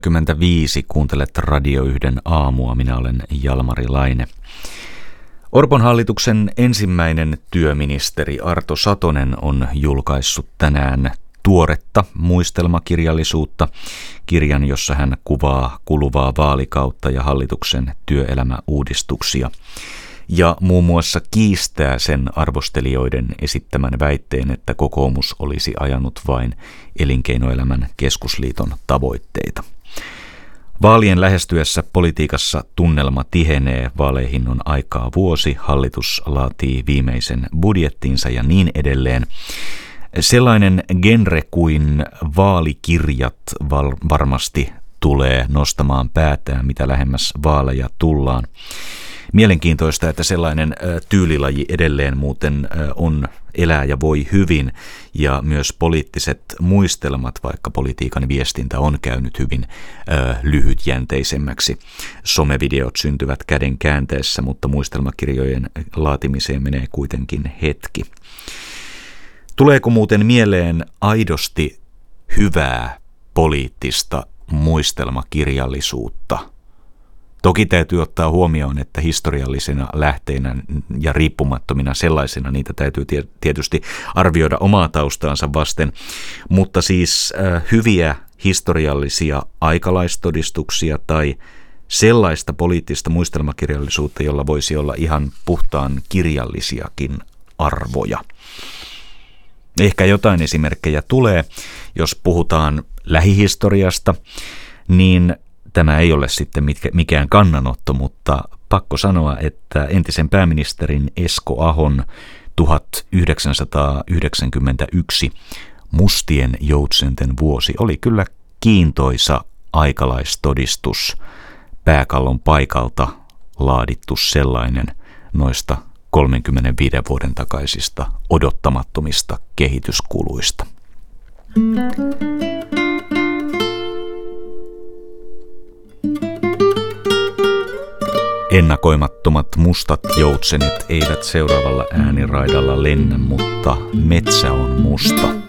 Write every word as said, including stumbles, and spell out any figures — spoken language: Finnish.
kaksikymmentäviisi kuuntelet Radio yhden aamua, minä olen Jalmari Laine. Orpon hallituksen ensimmäinen työministeri Arto Satonen on julkaissut tänään tuoretta muistelmakirjallisuutta, kirjan, jossa hän kuvaa kuluvaa vaalikautta ja hallituksen työelämäuudistuksia. Ja muun muassa kiistää sen arvostelijoiden esittämän väitteen, että kokoomus olisi ajanut vain Elinkeinoelämän keskusliiton tavoitteita. Vaalien lähestyessä politiikassa tunnelma tihenee, vaaleihin on aikaa vuosi, hallitus laatii viimeisen budjettinsa ja niin edelleen. Sellainen genre kuin vaalikirjat val- varmasti tulee nostamaan päätään, mitä lähemmäs vaaleja tullaan. Mielenkiintoista, että sellainen tyylilaji edelleen muuten on elää ja voi hyvin, ja myös poliittiset muistelmat, vaikka politiikan viestintä on käynyt hyvin ö, lyhytjänteisemmäksi. Somevideot syntyvät käden käänteessä, mutta muistelmakirjojen laatimiseen menee kuitenkin hetki. Tuleeko muuten mieleen aidosti hyvää poliittista muistelmakirjallisuutta? Toki täytyy ottaa huomioon, että historiallisena lähteinä ja riippumattomina sellaisena niitä täytyy tietysti arvioida omaa taustaansa vasten, mutta siis äh, hyviä historiallisia aikalaistodistuksia tai sellaista poliittista muistelmakirjallisuutta, jolla voisi olla ihan puhtaan kirjallisiakin arvoja. Ehkä jotain esimerkkejä tulee, jos puhutaan lähihistoriasta, niin tämä ei ole sitten mikään kannanotto, mutta pakko sanoa, että entisen pääministerin Esko Ahon tuhatyhdeksänsataayhdeksänkymmentäyksi Mustien joutsenten vuosi oli kyllä kiintoisa aikalaistodistus, pääkallon paikalta laadittu sellainen noista kolmenkymmenenviiden vuoden takaisista odottamattomista kehityskuluista. Ennakoimattomat mustat joutsenet eivät seuraavalla ääniraidalla lennä, mutta metsä on musta.